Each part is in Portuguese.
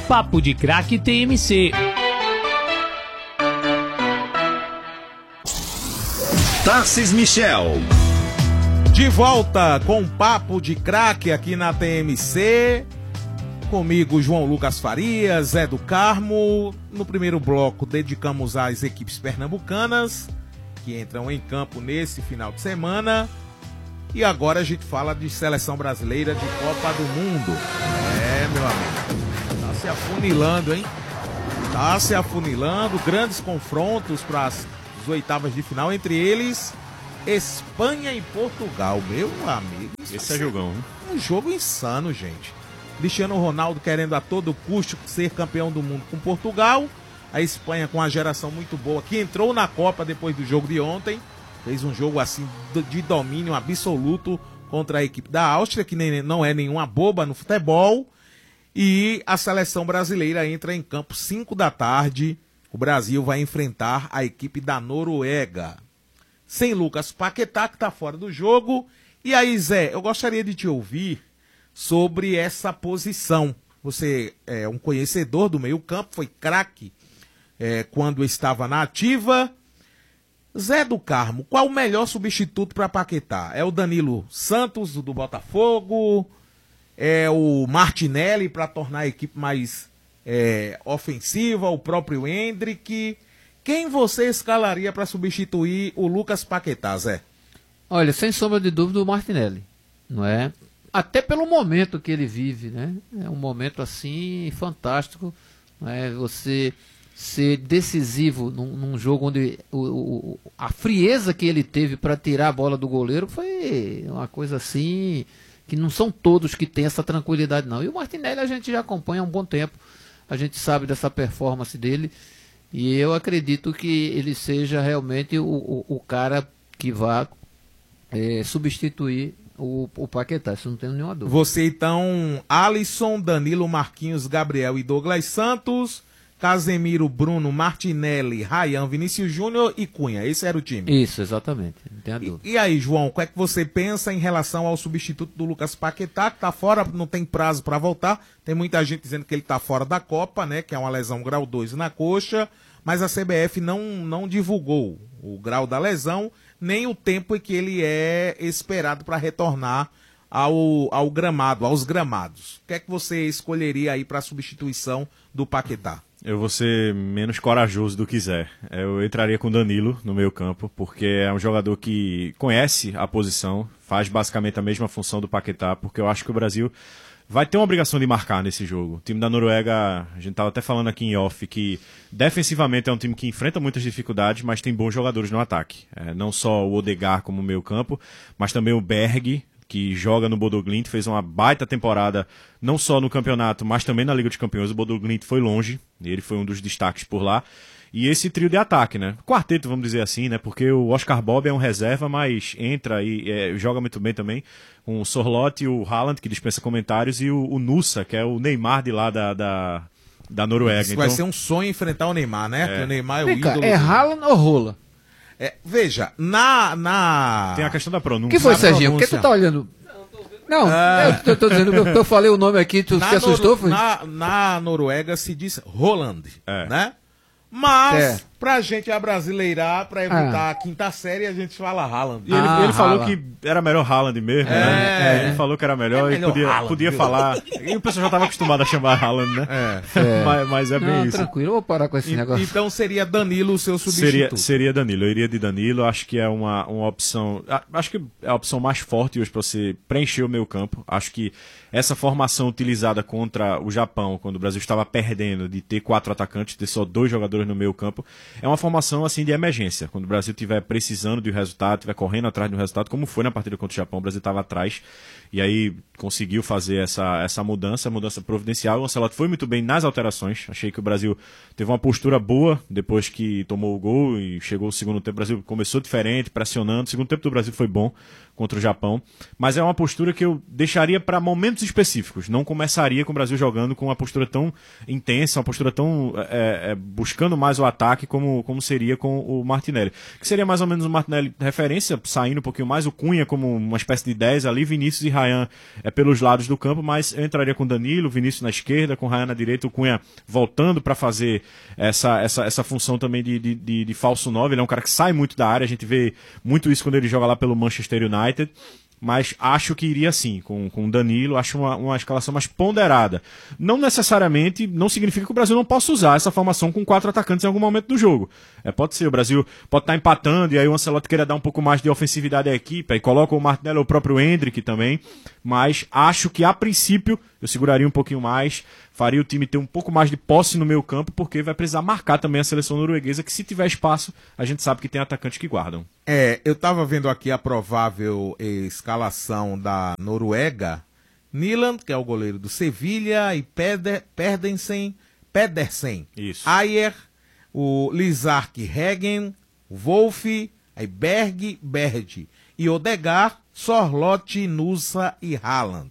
Papo de Craque TMC. Tarcís Michel. De volta com um Papo de Craque aqui na TMC. Comigo, João Lucas Farias, Zé do Carmo. No primeiro bloco, dedicamos às equipes pernambucanas que entram em campo nesse final de semana. E agora a gente fala de seleção brasileira de Copa do Mundo. Meu amigo, tá se afunilando, hein? Tá se afunilando. Grandes confrontos para as oitavas de final, entre eles Espanha e Portugal. Meu amigo, esse é jogão, hein? Um jogo insano, gente. Cristiano Ronaldo querendo a todo custo ser campeão do mundo com Portugal. A Espanha com uma geração muito boa, que entrou na Copa depois do jogo de ontem. Fez um jogo assim de domínio absoluto contra a equipe da Áustria, que não é nenhuma boba no futebol. E a seleção brasileira entra em campo 5 da tarde. O Brasil vai enfrentar a equipe da Noruega. Sem Lucas Paquetá, que está fora do jogo. E aí, Zé, eu gostaria de te ouvir sobre essa posição. Você é um conhecedor do meio-campo, foi craque quando estava na ativa. Zé do Carmo, qual o melhor substituto para Paquetá? É o Danilo Santos, do Botafogo? É o Martinelli para tornar a equipe mais ofensiva? O próprio Endrick? Quem você escalaria para substituir o Lucas Paquetá, Zé? Olha, sem sombra de dúvida, o Martinelli, não é? Até pelo momento que ele vive, né? É um momento assim fantástico, não é? Você ser decisivo num jogo onde a frieza que ele teve para tirar a bola do goleiro foi uma coisa assim que não são todos que têm essa tranquilidade, não. E o Martinelli a gente já acompanha há um bom tempo, a gente sabe dessa performance dele, e eu acredito que ele seja realmente o cara que vá substituir o Paquetá, isso não tenho nenhuma dúvida. Você então, Alisson, Danilo, Marquinhos, Gabriel e Douglas Santos, Casemiro, Bruno, Martinelli, Ryan, Vinícius Júnior e Cunha. Esse era o time. Isso, exatamente, não tenho a dúvida. E aí, João, o que é que você pensa em relação ao substituto do Lucas Paquetá, que tá fora, não tem prazo para voltar? Tem muita gente dizendo que ele tá fora da Copa, né, que é uma lesão grau 2 na coxa, mas a CBF não divulgou o grau da lesão, nem o tempo em que ele é esperado para retornar ao gramado, aos gramados. O que é que você escolheria aí para a substituição do Paquetá? Eu vou ser menos corajoso do que Zé. Eu entraria com Danilo no meio campo, porque é um jogador que conhece a posição, faz basicamente a mesma função do Paquetá, porque eu acho que o Brasil vai ter uma obrigação de marcar nesse jogo. O time da Noruega, a gente estava até falando aqui em off, que defensivamente é um time que enfrenta muitas dificuldades, mas tem bons jogadores no ataque. Não só o Odegaard como meio campo, mas também o Berg, que joga no Bodo Glimt, fez uma baita temporada, não só no campeonato, mas também na Liga dos Campeões. O Bodo Glimt foi longe, ele foi um dos destaques por lá. E esse trio de ataque, né? Quarteto, vamos dizer assim, né? Porque o Oscar Bob é um reserva, mas entra e joga muito bem também. Com o Sorloth e o Haaland, que dispensa comentários, e o Nusa, que é o Neymar de lá da Noruega. Isso vai ser um sonho enfrentar o Neymar, né? Porque o Neymar é o ídolo. É Haaland ou Rola? Veja, tem a questão da pronúncia. O que foi, Serginho? Por que tu tá olhando? Não, eu tô dizendo que eu falei o nome aqui, tu se assustou? Foi? Na Noruega se diz Roland, né? Mas, pra gente abrasileirar, pra evitar a quinta série, a gente fala Haaland. E ele falou que era melhor Haaland mesmo, né? Ele falou que era melhor, e podia falar. E o pessoal já estava acostumado a chamar Haaland, né? Mas é bem isso. Tranquilo, eu vou parar com esse negócio. Então seria Danilo o seu substituto? Seria Danilo, eu iria de Danilo. Acho que é uma opção. Acho que é a opção mais forte hoje para você preencher o meio campo. Acho que essa formação utilizada contra o Japão, quando o Brasil estava perdendo, de ter 4 atacantes, ter só 2 jogadores no meio campo, é uma formação assim de emergência. Quando o Brasil estiver precisando de um resultado, estiver correndo atrás de um resultado, como foi na partida contra o Japão, o Brasil estava atrás e aí conseguiu fazer essa mudança providencial. O Ancelotti foi muito bem nas alterações. Achei que o Brasil teve uma postura boa depois que tomou o gol e chegou o segundo tempo. O Brasil começou diferente, pressionando. O segundo tempo do Brasil foi bom contra o Japão, mas é uma postura que eu deixaria para momentos específicos. Não começaria com o Brasil jogando com uma postura tão intensa, uma postura tão buscando mais o ataque como seria com o Martinelli. Que seria mais ou menos o Martinelli referência, saindo um pouquinho mais, o Cunha como uma espécie de 10 ali, Vinícius e Ryan pelos lados do campo, mas eu entraria com Danilo, Vinícius na esquerda, com Ryan na direita, o Cunha voltando para fazer essa função também de falso 9. Ele é um cara que sai muito da área, a gente vê muito isso quando ele joga lá pelo Manchester United. Mas acho que iria sim, com o Danilo, acho uma escalação mais ponderada. Não necessariamente, não significa que o Brasil não possa usar essa formação com 4 atacantes em algum momento do jogo. Pode ser, o Brasil pode estar empatando e aí o Ancelotti queira dar um pouco mais de ofensividade à equipe, aí coloca o Martinelli ou o próprio Endrick também, mas acho que a princípio eu seguraria um pouquinho mais, faria o time ter um pouco mais de posse no meio campo, porque vai precisar marcar também a seleção norueguesa, que se tiver espaço, a gente sabe que tem atacantes que guardam. Eu tava vendo aqui a provável escalação da Noruega. Nyland, que é o goleiro do Sevilha, e Pedersen, Isso. Ayer, o Lizark Hegen, o Wolf, aí Berg, e Odegaard, Sorloth, Nusa e Haaland.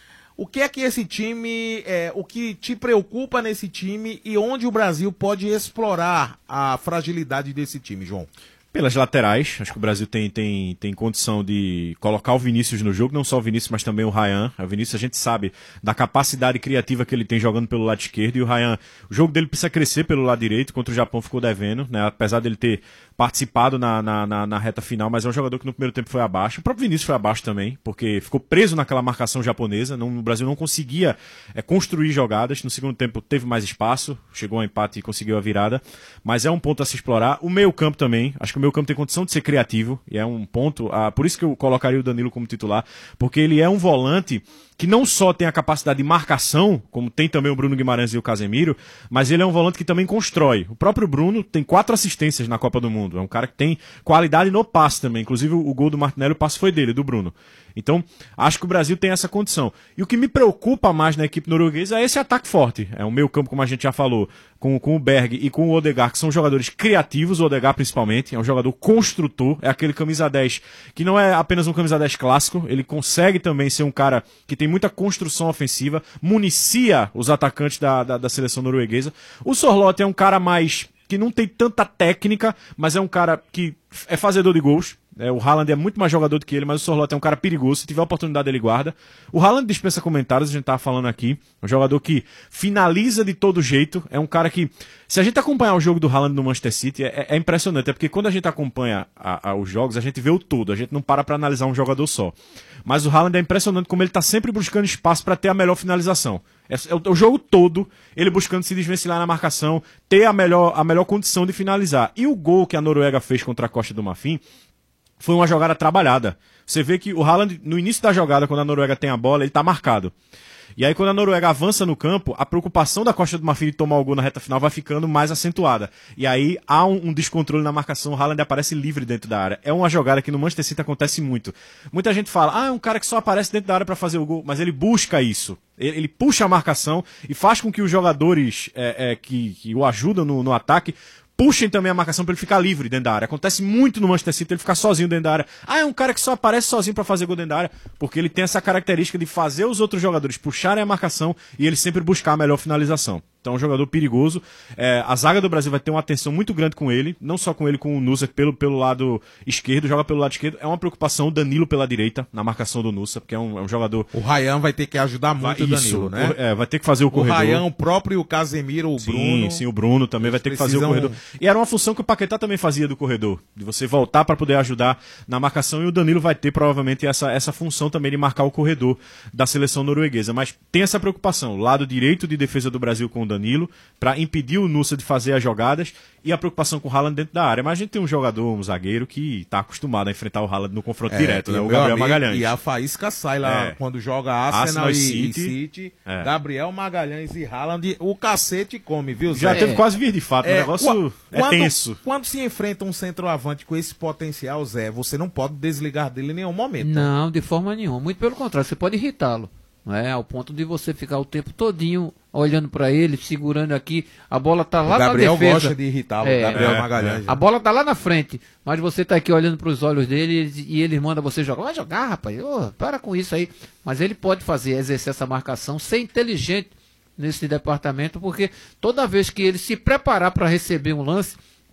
O que é que esse time, o que te preocupa nesse time e onde o Brasil pode explorar a fragilidade desse time, João? Pelas laterais, acho que o Brasil tem condição de colocar o Vinícius no jogo, não só o Vinícius, mas também o Ryan. O Vinícius a gente sabe da capacidade criativa que ele tem jogando pelo lado esquerdo, e o Ryan, o jogo dele precisa crescer pelo lado direito, contra o Japão ficou devendo, né? Apesar dele ter participado na reta final, mas é um jogador que no primeiro tempo foi abaixo. O próprio Vinícius foi abaixo também, porque ficou preso naquela marcação japonesa, o Brasil não conseguia construir jogadas, no segundo tempo teve mais espaço, chegou ao empate e conseguiu a virada, mas é um ponto a se explorar. O meio campo também, acho que o meio campo tem condição de ser criativo, e é um ponto, por isso que eu colocaria o Danilo como titular, porque ele é um volante que não só tem a capacidade de marcação, como tem também o Bruno Guimarães e o Casemiro, mas ele é um volante que também constrói. O próprio Bruno tem 4 assistências na Copa do Mundo, é um cara que tem qualidade no passe também, inclusive o gol do Martinelli, o passe foi dele, do Bruno. Então, acho que o Brasil tem essa condição. E o que me preocupa mais na equipe norueguesa é esse ataque forte. É o meio campo, como a gente já falou, com o Berg e com o Odegaard, que são jogadores criativos, o Odegaard principalmente, é um jogador construtor, é aquele camisa 10 que não é apenas um camisa 10 clássico, ele consegue também ser um cara que tem muita construção ofensiva, municia os atacantes da seleção norueguesa. O Sorloth é um cara mais que não tem tanta técnica, mas é um cara que é fazedor de gols. O Haaland é muito mais jogador do que ele, mas o Sorloth é um cara perigoso, se tiver oportunidade ele guarda. O Haaland dispensa comentários, a gente tava falando aqui, um jogador que finaliza de todo jeito, é um cara que, se a gente acompanhar o jogo do Haaland no Manchester City, é impressionante, porque quando a gente acompanha os jogos, a gente vê o todo, a gente não para analisar um jogador só. Mas o Haaland é impressionante como ele tá sempre buscando espaço para ter a melhor finalização. É o jogo todo, ele buscando se desvencilhar na marcação, ter a melhor condição de finalizar. E o gol que a Noruega fez contra a Costa do Marfim foi uma jogada trabalhada. Você vê que o Haaland, no início da jogada, quando a Noruega tem a bola, ele tá marcado. E aí, quando a Noruega avança no campo, a preocupação da Costa do Marfim de tomar o gol na reta final vai ficando mais acentuada. E aí, há um descontrole na marcação, o Haaland aparece livre dentro da área. É uma jogada que no Manchester City acontece muito. Muita gente fala, é um cara que só aparece dentro da área para fazer o gol, mas ele busca isso. Ele puxa a marcação e faz com que os jogadores que o ajudam no ataque puxem também a marcação para ele ficar livre dentro da área. Acontece muito no Manchester City ele ficar sozinho dentro da área. É um cara que só aparece sozinho para fazer gol dentro da área, porque ele tem essa característica de fazer os outros jogadores puxarem a marcação e ele sempre buscar a melhor finalização. Então é um jogador perigoso. A zaga do Brasil vai ter uma atenção muito grande com ele, não só com ele, com o Nusa pelo lado esquerdo, joga pelo lado esquerdo. É uma preocupação o Danilo pela direita, na marcação do Nusa, porque é um jogador... O Ryan vai ter que ajudar muito o Danilo, né? Vai ter que fazer o corredor. O Ryan, o próprio o Casemiro, o Bruno... Sim, o Bruno também vai ter que fazer o corredor. E era uma função que o Paquetá também fazia do corredor, de você voltar para poder ajudar na marcação, e o Danilo vai ter provavelmente essa função também de marcar o corredor da seleção norueguesa. Mas tem essa preocupação, o lado direito de defesa do Brasil com o Danilo, para impedir o Nusa de fazer as jogadas, e a preocupação com o Haaland dentro da área. Mas a gente tem um jogador, um zagueiro, que está acostumado a enfrentar o Haaland no confronto direto, né? O Gabriel Magalhães. E a faísca sai lá quando joga Arsenal e City. Gabriel Magalhães e Haaland, o cacete come, viu, Zé? Já teve quase vir de fato, o negócio tenso. Quando se enfrenta um centroavante com esse potencial, Zé, você não pode desligar dele em nenhum momento. Não, de forma nenhuma. Muito pelo contrário, você pode irritá-lo. Ao ponto de você ficar o tempo todinho olhando para ele, segurando aqui, a bola tá lá na defesa. O Gabriel gosta de irritá-lo, Gabriel Magalhães. A bola tá lá na frente, mas você tá aqui olhando para os olhos dele e ele manda você jogar. Vai jogar, rapaz, para com isso aí. Mas ele pode exercer essa marcação, ser inteligente nesse departamento, porque toda vez que ele se preparar para receber um lance,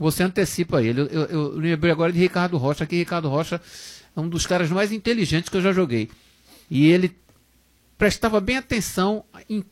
você antecipa ele. Eu lembrei agora de Ricardo Rocha, que Ricardo Rocha é um dos caras mais inteligentes que eu já joguei. E ele prestava bem atenção em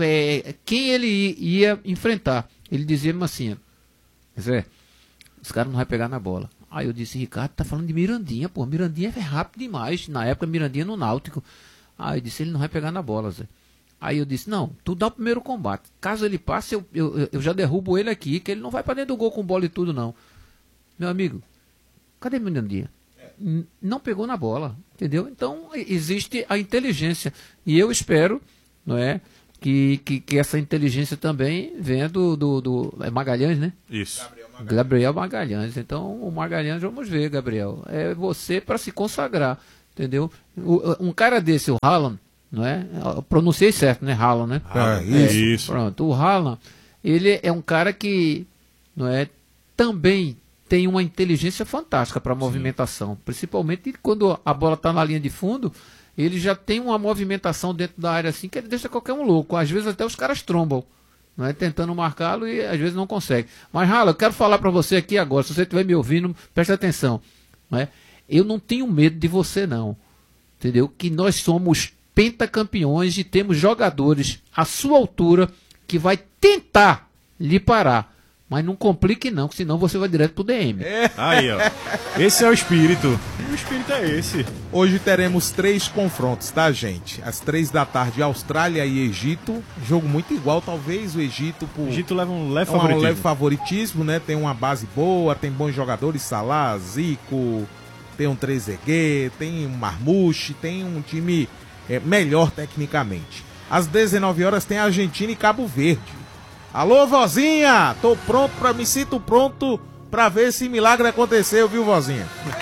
quem ele ia enfrentar. Ele dizia assim, Zé, os caras não vão pegar na bola. Aí eu disse, Ricardo, tá falando de Mirandinha, pô, Mirandinha é rápido demais. Na época, Mirandinha no Náutico. Aí eu disse, ele não vai pegar na bola, Zé. Aí eu disse, não, tu dá o primeiro combate. Caso ele passe, eu já derrubo ele aqui, que ele não vai pra dentro do gol com bola e tudo, não. Meu amigo, cadê Mirandinha? Não pegou na bola, entendeu? Então, existe a inteligência. E eu espero, não é, que essa inteligência também venha do Magalhães, né? Isso. Gabriel Magalhães. Então, o Magalhães, vamos ver, Gabriel. É você para se consagrar, entendeu? Um cara desse, o Haaland, não é? Eu pronunciei certo, né? Haaland, né? Isso. Pronto. O Haaland, ele é um cara que, não é, também tem uma inteligência fantástica para movimentação, principalmente quando a bola está na linha de fundo, ele já tem uma movimentação dentro da área assim que ele deixa qualquer um louco. Às vezes até os caras trombam, não é, tentando marcá-lo e às vezes não consegue. Mas, Haaland, eu quero falar para você aqui agora, se você estiver me ouvindo, preste atenção, não é? Eu não tenho medo de você não, entendeu? Que nós somos pentacampeões e temos jogadores à sua altura que vai tentar lhe parar. Mas não complique não, senão você vai direto pro DM. Aí, ó. Esse é o espírito. O espírito é esse. Hoje teremos 3 confrontos, tá, gente? Às 3 da tarde, Austrália e Egito. Jogo muito igual, talvez o Egito... O Egito leva um leve favoritismo. Um leve favoritismo, né? Tem uma base boa, tem bons jogadores, Salah, Zico, tem um Trezeguet, tem um Marmouche, tem um time melhor tecnicamente. Às 19 horas tem Argentina e Cabo Verde. Alô, vozinha! Me sinto pronto pra ver se milagre aconteceu, viu, vozinha?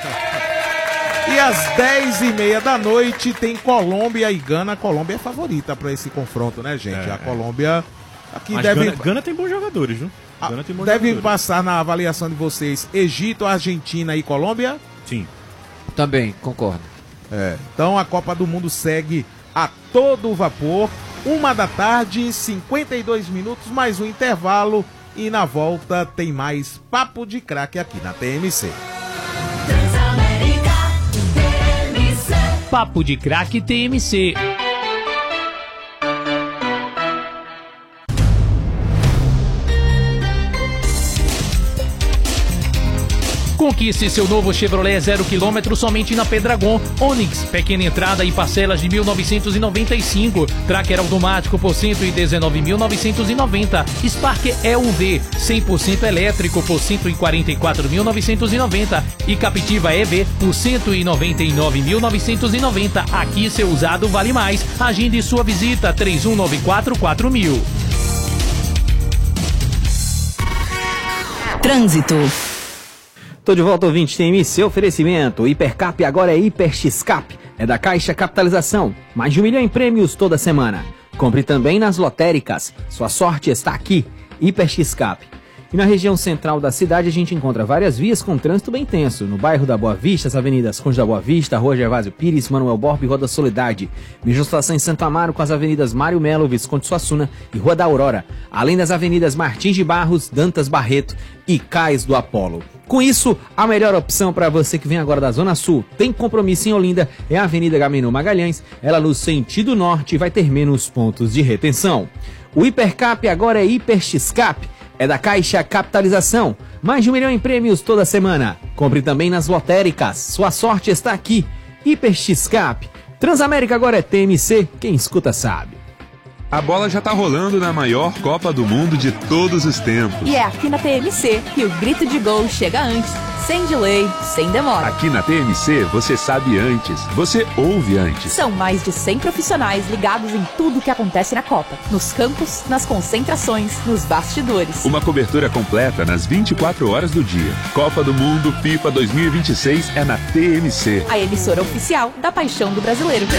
E às 10h30 da noite tem Colômbia e Gana. A Colômbia é favorita pra esse confronto, né, gente? A Colômbia aqui mas deve... Gana tem bons jogadores, viu? Gana tem bons deve jogadores. passar na avaliação de vocês Egito, Argentina e Colômbia? Sim. Também, concordo. Então a Copa do Mundo segue a todo vapor. 1h, 52 minutos, mais um intervalo. E na volta tem mais Papo de Craque aqui na TMC. Papo de Craque TMC. Conquiste seu novo Chevrolet 0 km somente na Pedragon. Onix, pequena entrada e parcelas de 1.995. Tracker automático por 119.990. Spark EUV, 100% elétrico por 144.990. E Captiva EV por 199.990. Aqui seu usado vale mais. Agende sua visita 3194-4000. Trânsito. Tô de volta, ouvinte, TMC, oferecimento. Hipercap agora é Hiper X-Cap. É da Caixa Capitalização. Mais de 1 milhão em prêmios toda semana. Compre também nas lotéricas. Sua sorte está aqui. Hiper X-Cap. E na região central da cidade a gente encontra várias vias com trânsito bem tenso. No bairro da Boa Vista, as avenidas Conde da Boa Vista, Rua Gervásio Pires, Manuel Borba e Rua da Soledade. Mesma situação em Santo Amaro com as avenidas Mário Melo, Visconde Suassuna e Rua da Aurora. Além das avenidas Martins de Barros, Dantas Barreto e Cais do Apolo. Com isso, a melhor opção para você que vem agora da Zona Sul, tem compromisso em Olinda, é a Avenida Agamenon Magalhães. Ela no sentido norte vai ter menos pontos de retenção. O Hipercap agora é Hiper X-Cap. É da Caixa Capitalização. Mais de 1 milhão em prêmios toda semana. Compre também nas lotéricas. Sua sorte está aqui. Hiper X-Cap. Transamérica agora é TMC. Quem escuta sabe. A bola já tá rolando na maior Copa do Mundo de todos os tempos. E é aqui na TMC que o grito de gol chega antes, sem delay, sem demora. Aqui na TMC você sabe antes, você ouve antes. São mais de 100 profissionais ligados em tudo o que acontece na Copa. Nos campos, nas concentrações, nos bastidores. Uma cobertura completa nas 24 horas do dia. Copa do Mundo FIFA 2026 é na TMC. A emissora oficial da paixão do brasileiro.